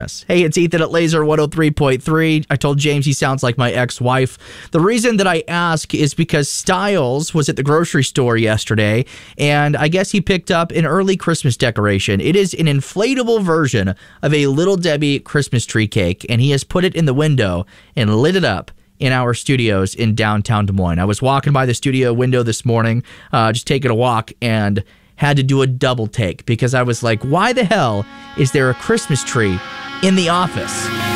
Hey, it's Ethan at Laser 103.3. I told James he sounds like my ex-wife. The reason that I ask is because Styles was at the grocery store yesterday, and I guess he picked up an early Christmas decoration. It is an inflatable version of a Little Debbie Christmas tree cake, and he has put it in the window and lit it up in our studios in downtown Des Moines. I was walking by the studio window this morning, just taking a walk, and had to do a double take because I was like, why the hell is there a Christmas tree in the office?